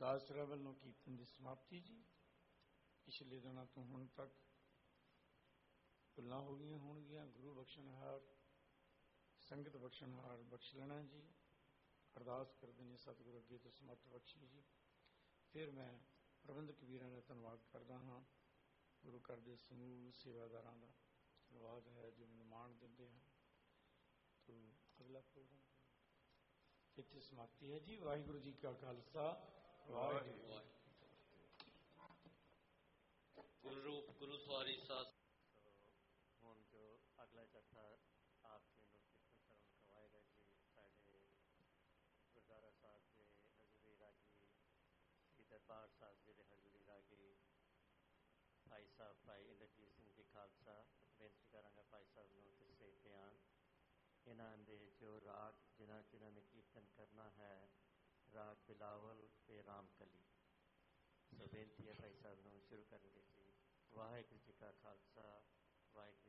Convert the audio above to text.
ਦਾਸ ਸਾਹਿਬ ਵੱਲੋਂ ਕੀਰਤਨ ਦੀ ਸਮਾਪਤੀ ਜੀ। ਪਿਛਲੇ ਦਿਨਾਂ ਤੋਂ ਹੁਣ ਤੱਕ ਭੁੱਲਾਂ ਹੋ ਗਈਆਂ ਹੋਣਗੀਆਂ। ਗੁਰੂ ਬਖਸ਼ਣਹਾਰ, ਸੰਗਤ ਬਖਸ਼ਣਹਾਰ ਬਖਸ਼ ਲੈਣਾ ਜੀ। ਅਰਦਾਸ ਕਰਦੇ ਨੇ ਸਤਿਗੁਰੂ ਅੱਗੇ ਤੋਂ ਸਮਰਥ ਬਖਸ਼ੀ ਜੀ। ਫਿਰ ਮੈਂ ਪ੍ਰਬੰਧਕ ਵੀਰਾਂ ਦਾ ਧੰਨਵਾਦ ਕਰਦਾ ਹਾਂ। ਗੁਰੂ ਘਰ ਦੇ ਸਮੂਹ ਸੇਵਾਦਾਰਾਂ ਦਾ ਧੰਨਵਾਦ ਹੈ ਜੋ ਮੈਨੂੰ ਮਾਣ ਦਿੰਦੇ ਹਨ। ਤੋ ਅਗਲਾ ਪ੍ਰੋਗਰਾਮ ਇੱਥੇ ਸਮਾਪਤੀ ਹੈ ਜੀ। ਵਾਹਿਗੁਰੂ ਜੀ ਕਾ ਖਾਲਸਾ, ਵਾਹਿਗੁਰੂ। ਗੁਰੂ ਰੂਪ ਗੁਰੂ ਸਵਾਰੀ ਸਾਧ। ਹੁਣ ਜੋ ਅਗਲਾ ਜੱਥਾ ਆਪ ਜੀ ਨੂੰ ਕੀਰਤਨ ਸਰਵਣ ਕਰਵਾਏਗਾ ਜੀ, ਸਾਡੇ ਗੁਰਦੁਆਰਾ ਸਾਹਿਬ ਦੇ ਹਜ਼ੂਰੀ ਰਾਗੀ, ਸ਼੍ਰੀ ਦਰਬਾਰ ਸਾਹਿਬ ਜੀ ਦੇ ਹਜ਼ੂਰੀ ਰਾਗੀ ਭਾਈ ਸਾਹਿਬ ਭਾਈ ਇੰਦਰਜੀਤ ਸਿੰਘ ਜੀ ਖਾਲਸਾ। ਬੇਨਤੀ ਕਰਾਂਗਾ ਭਾਈ ਸਾਹਿਬ ਨੂੰ ਦੱਸੇ ਬਿਆਨ ਇਹਨਾਂ ਦੇ ਜੋ ਰਾਗ ਜਿਨ੍ਹਾਂ ਨੇ ਕੀਰਤਨ ਕਰਨਾ ਹੈ, ਰਾਗ ਬਿਲਾਵਲ ਤੇ ਰਾਮਕਲੀ। ਸੋ ਬੇਨਤੀ ਹੈ ਭਾਈ ਸਾਹਿਬ ਨੂੰ ਸ਼ੁਰੂ ਕਰਨ ਲਈ ਜੀ। ਵਾਹਿਗੁਰੂ ਜੀ ਕਾ ਖਾਲਸਾ, ਵਾਹਿਗੁਰੂ